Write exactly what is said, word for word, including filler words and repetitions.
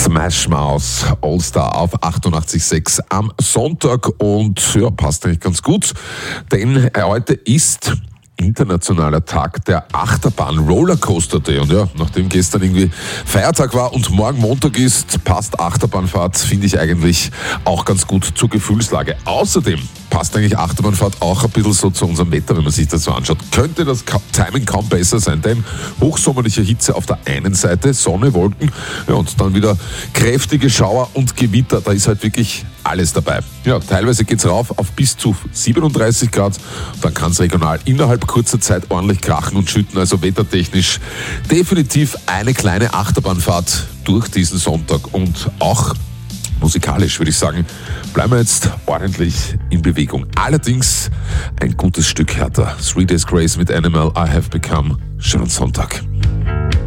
Smash Mouth All-Star auf achtundachtzig Komma sechs am Sonntag und ja, passt eigentlich ganz gut, denn heute ist internationaler Tag der Achterbahn, Rollercoaster Day. Und ja, nachdem gestern irgendwie Feiertag war und morgen Montag ist, passt Achterbahnfahrt, finde ich eigentlich auch ganz gut zur Gefühlslage. Außerdem passt eigentlich Achterbahnfahrt auch ein bisschen so zu unserem Wetter, wenn man sich das so anschaut. Könnte das Timing kaum besser sein, denn hochsommerliche Hitze auf der einen Seite, Sonne, Wolken, ja, und dann wieder kräftige Schauer und Gewitter. Da ist halt wirklich alles dabei. Ja, teilweise geht's rauf auf bis zu siebenunddreißig Grad. Dann kann es regional innerhalb kurzer Zeit ordentlich krachen und schütten. Also wettertechnisch definitiv eine kleine Achterbahnfahrt durch diesen Sonntag. Und auch musikalisch würde ich sagen, bleiben wir jetzt ordentlich in Bewegung. Allerdings ein gutes Stück härter. Three Days Grace mit Animal, I Have Become. Schönen Sonntag.